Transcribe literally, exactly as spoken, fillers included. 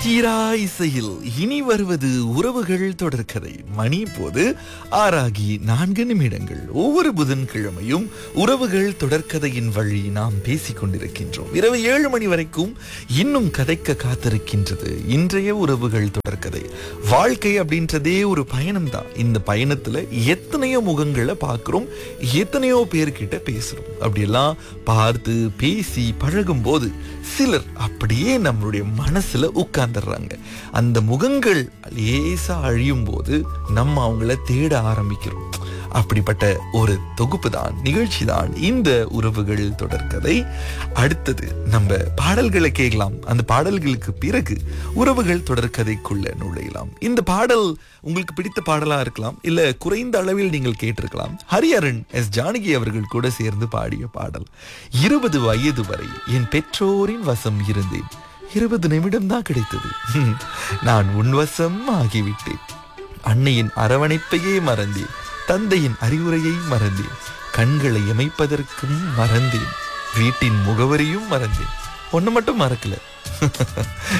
தீரா இசையில் இனி வருவது உறவுகள் தொடர்கதை. மணி இப்போது ஆறாகி நான்கு நிமிடங்கள். ஒவ்வொரு புதன்கிழமையும் உறவுகள் தொடர்கதையின் வழி நாம் பேசிக் கொண்டிருக்கின்றோம். இரவு ஏழு மணி வரைக்கும் இன்னும் கதைக்க காத்திருக்கின்றது இன்றைய உறவுகள் தொடர்கதை. வாழ்க்கை அப்படின்றதே ஒரு பயணம் தான். இந்த பயணத்துல எத்தனையோ முகங்களை பார்க்கிறோம், எத்தனையோ பேர்கிட்ட பேசுறோம். அப்படியெல்லாம் பார்த்து பேசி பழகும் போது சிலர் அப்படியே நம்மளுடைய மனசுல உட்கார்ந்துடுறாங்க. அந்த முகங்கள் லேசா அழியும் போது நம்ம அவங்கள தேட ஆரம்பிக்கிறோம். அப்படிப்பட்ட ஒரு தொகுப்பு தான், நிகழ்ச்சி தான் இந்த உறவுகள் தொடர்கதை. அடுத்தது நம்ம பாடல்களை கேட்கலாம். அந்த பாடல்களுக்கு பிறகு உறவுகள் தொடர்கதைக்குள்ள நுழையலாம். இந்த பாடல் உங்களுக்கு பிடித்த பாடலா இருக்கலாம், இல்ல குறைந்த அளவில் நீங்கள் கேட்டிருக்கலாம். ஹரிஹரன், எஸ் ஜானகி அவர்கள் கூட சேர்ந்து பாடிய பாடல். இருபது வயது வரை என் பெற்றோரின் வசம் இருந்தேன், இருபது நிமிடம் தான் கிடைத்தது, நான் உன் வசம் ஆகிவிட்டேன். அன்னையின் அரவணைப்பையே மறந்தேன், தந்தையின் அறிவுரையை மறந்தேன், கண்களை இமைப்பதற்கும் மறந்தேன், வீட்டின் முகவரியும் மறந்தேன். ஒண்ணு மட்டும் மறக்கல,